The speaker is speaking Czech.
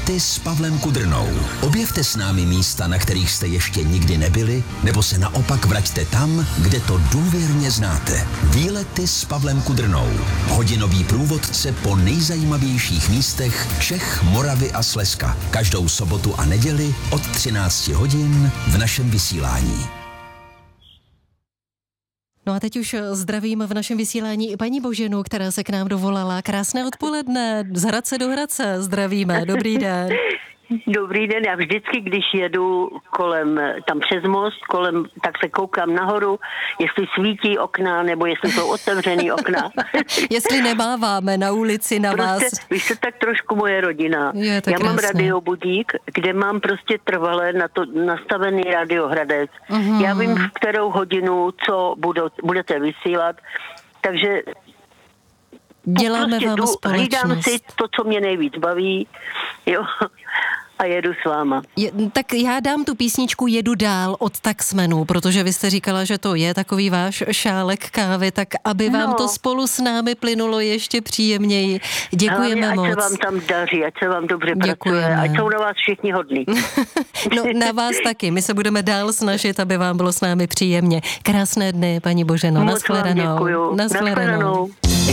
Výlety s Pavlem Kudrnou. Objevte s námi místa, na kterých jste ještě nikdy nebyli, nebo se naopak vraťte tam, kde to důvěrně znáte. Výlety s Pavlem Kudrnou. Hodinový průvodce po nejzajímavějších místech Čech, Moravy a Slezska. Každou sobotu a neděli od 13 hodin v našem vysílání. No a teď už zdravím v našem vysílání i paní Boženu, která se k nám dovolala. Krásné odpoledne, z Hradce do Hradce zdravíme, dobrý den. Dobrý den, já vždycky, když jedu kolem, tam přes most, tak se koukám nahoru, jestli svítí okna, nebo jestli jsou otevřený okna. Jestli nemáváme na ulici na vás. Vy jste tak trošku moje rodina. Já mám radiobudík, kde mám prostě trvale nastavený Radio Hradec. Já vím, v kterou hodinu, co budete vysílat, takže děláme prostě vám společnost. Hlídám si to, co mě nejvíc baví, jo, a jedu s váma. Tak já dám tu písničku Jedu dál od Taxmenu, protože vy jste říkala, že to je takový váš šálek kávy, tak aby vám to spolu s námi plynulo ještě příjemněji. Děkujeme moc. Ať se vám tam daří, ať se vám dobře pracuje, ať jsou na vás všichni hodní. No, na vás taky. My se budeme dál snažit, aby vám bylo s námi příjemně. Krásné dny, paní Boženo. Moc vám děkuju. Nashledanou.